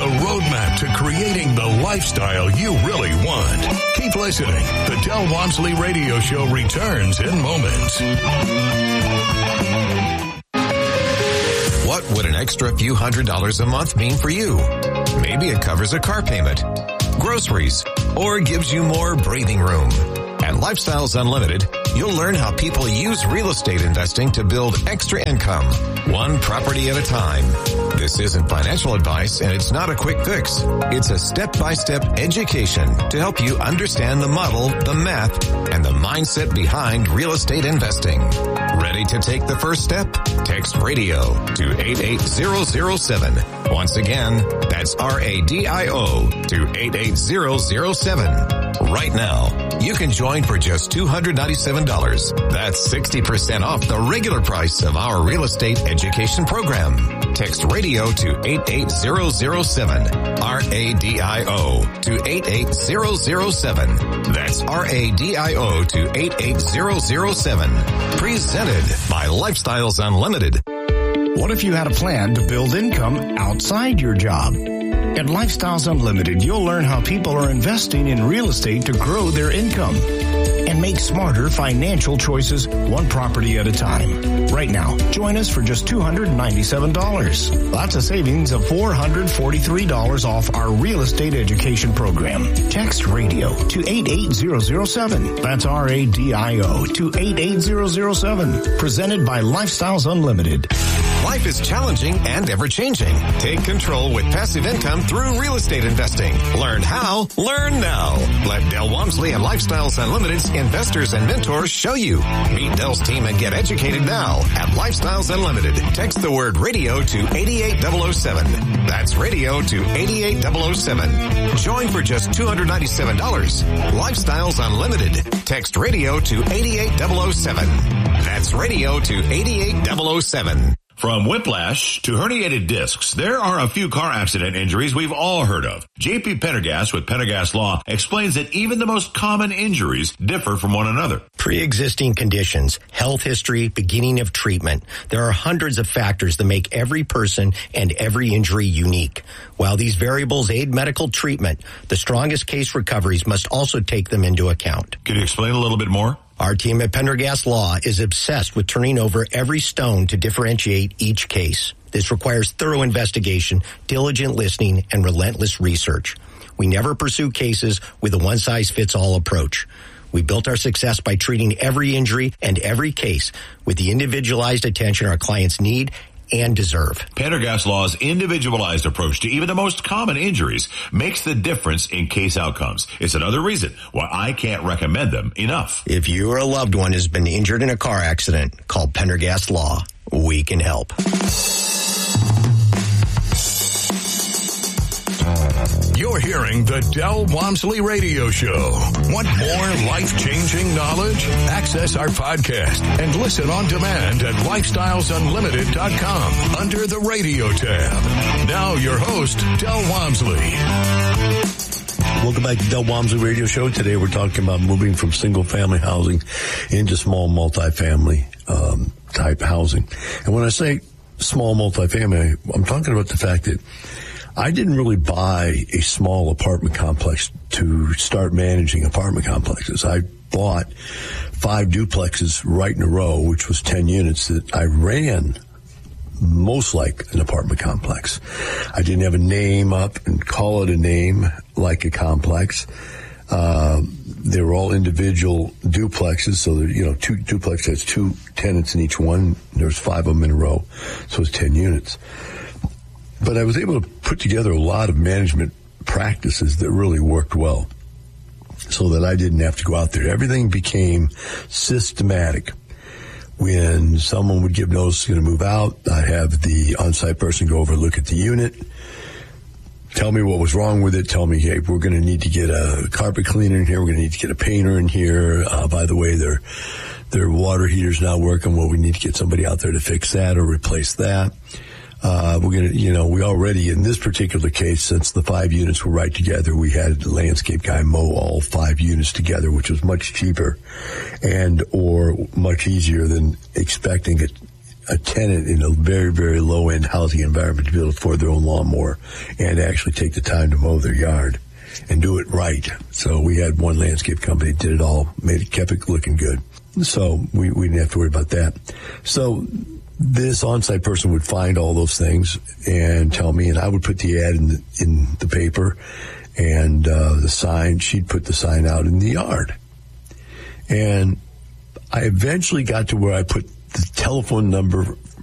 roadmap to creating the lifestyle you really want. Keep listening. The Del Walmsley Radio Show returns in moments. What would an extra few $100s a month mean for you? Maybe it covers a car payment, groceries, or gives you more breathing room. At Lifestyles Unlimited, you'll learn how people use real estate investing to build extra income, one property at a time. This isn't financial advice, and it's not a quick fix. It's a step-by-step education to help you understand the model, the math, and the mindset behind real estate investing. Ready to take the first step? Text RADIO to 88007. Once again, that's RADIO to 88007. Right now, you can join for just $297. That's 60% off the regular price of our real estate education program. Text RADIO to 88007. RADIO to 88007. That's RADIO to 88007. Presented by Lifestyles Unlimited. What if you had a plan to build income outside your job? At Lifestyles Unlimited, you'll learn how people are investing in real estate to grow their income and make smarter financial choices one property at a time. Right now, join us for just $297. That's a savings of $443 off our real estate education program. Text RADIO to 88007. That's RADIO to 88007. Presented by Lifestyles Unlimited. Life is challenging and ever-changing. Take control with passive income through real estate investing. Learn how, learn now. Let Del Walmsley and Lifestyles Unlimited's investors and mentors show you. Meet Del's team and get educated now at Lifestyles Unlimited. Text the word radio to 88007. That's radio to 88007. Join for just $297. Lifestyles Unlimited. Text radio to 88007. That's radio to 88007. From whiplash to herniated discs, there are a few car accident injuries we've all heard of. J.P. Pendergast with Pendergast Law explains that even the most common injuries differ from one another. Pre-existing conditions, health history, beginning of treatment. There are hundreds of factors that make every person and every injury unique. While these variables aid medical treatment, the strongest case recoveries must also take them into account. Can you explain a little bit more? Our team at Pendergast Law is obsessed with turning over every stone to differentiate each case. This requires thorough investigation, diligent listening, and relentless research. We never pursue cases with a one-size-fits-all approach. We built our success by treating every injury and every case with the individualized attention our clients need and deserve. Pendergast Law's individualized approach to even the most common injuries makes the difference in case outcomes. It's another reason why I can't recommend them enough. If you or a loved one has been injured in a car accident, call Pendergast Law. We can help. You're hearing the Del Walmsley Radio Show. Want more life-changing knowledge? Access our podcast and listen on demand at lifestylesunlimited.com under the radio tab. Now your host, Del Walmsley. Welcome back to Del Walmsley Radio Show. Today we're talking about moving from single-family housing into small multifamily type housing. And when I say small multifamily, I'm talking about the fact that I didn't really buy a small apartment complex to start managing apartment complexes. I bought 5 duplexes right in a row, which was 10 units that I ran most like an apartment complex. I didn't have a name up and call it a name like a complex. They were all individual duplexes, so there, two duplex has 2 tenants in each one. There's 5 of them in a row, so it's 10 units. But I was able to put together a lot of management practices that really worked well so that I didn't have to go out there. Everything became systematic. When someone would give notice going to move out, I'd have the on-site person go over and look at the unit, tell me what was wrong with it, tell me, hey, we're going to need to get a carpet cleaner in here, we're going to need to get a painter in here. By the way, their water heater's not working. Well, we need to get somebody out there to fix that or replace that. We already, in this particular case, since the 5 units were right together, we had the landscape guy mow all 5 units together, which was much cheaper or much easier than expecting a tenant in a very, very low-end housing environment to be able to afford their own lawnmower and actually take the time to mow their yard and do it right. So we had one landscape company, did it all, kept it looking good. So we didn't have to worry about that. So this on-site person would find all those things and tell me, and I would put the ad in the paper and the sign. She'd put the sign out in the yard. And I eventually got to where I put the telephone number